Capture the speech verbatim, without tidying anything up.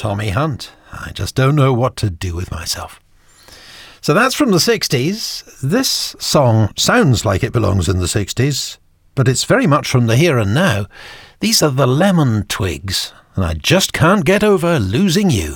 Tommy Hunt. I just don't know what to do with myself. So that's from the sixties. This song sounds like it belongs in the sixties, but it's very much from the here and now. These are the Lemon Twigs, and I just can't get over losing you.